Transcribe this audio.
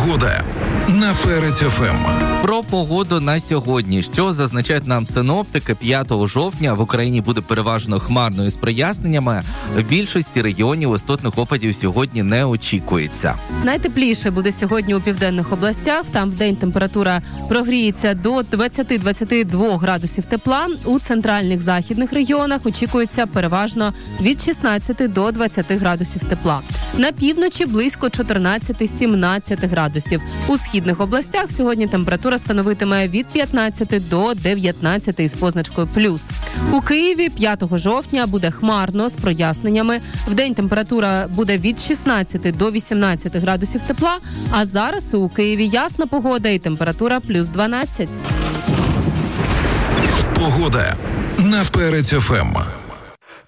Погода на Перець ФМ. Про погоду на сьогодні. Що зазначають нам синоптики, 5 жовтня в Україні буде переважно хмарною з проясненнями. В більшості регіонів істотних опадів сьогодні не очікується. Найтепліше буде сьогодні у південних областях. Там вдень температура прогріється до 20-22 градусів тепла. У центральних західних регіонах очікується переважно від 16 до 20 градусів тепла. На півночі близько 14-17 градусів. У східних областях сьогодні температура становитиме від 15 до 19 із позначкою плюс. У Києві 5 жовтня буде хмарно з проясненнями. Вдень температура буде від 16 до 18 градусів тепла, а зараз у Києві ясна погода і температура плюс 12. Погода на Перець ФМ.